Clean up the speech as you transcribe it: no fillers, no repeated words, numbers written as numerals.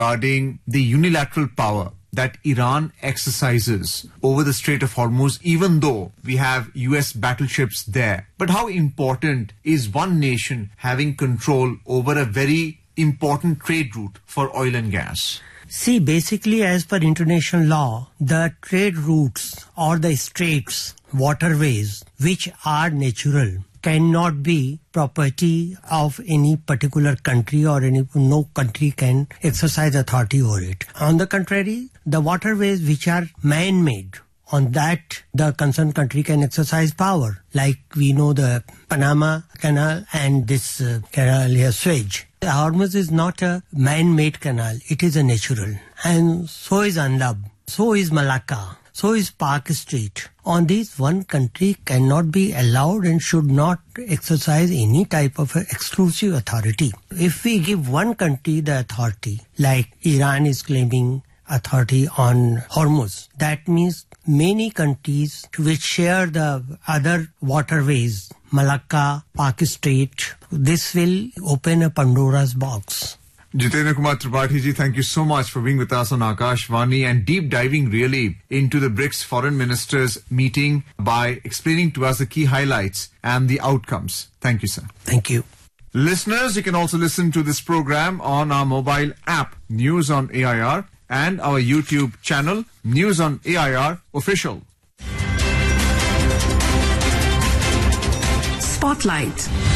regarding the unilateral power that Iran exercises over the Strait of Hormuz, even though we have US battleships there. But how important is one nation having control over a very important trade route for oil and gas? See, basically, as per international law, the trade routes or the straits, waterways, which are natural, cannot be property of any particular country, or no country can exercise authority over it. On the contrary, the waterways which are man-made, on that the concerned country can exercise power. Like we know the Panama Canal and this canal here, Suez. Hormuz is not a man-made canal, it is a natural. And so is Anlab, so is Malacca, so is Park Strait. On these, one country cannot be allowed and should not exercise any type of exclusive authority. If we give one country the authority, like Iran is claiming authority on Hormuz, that means many countries which share the other waterways, Malacca, Park Strait, this will open a Pandora's box. Jitendra Kumar Tripathi ji, thank you so much for being with us on Akashvani and deep diving really into the BRICS foreign ministers meeting by explaining to us the key highlights and the outcomes. Thank you, sir. Thank you. Listeners, you can also listen to this program on our mobile app, News on AIR, and our YouTube channel, News on AIR Official. Spotlight.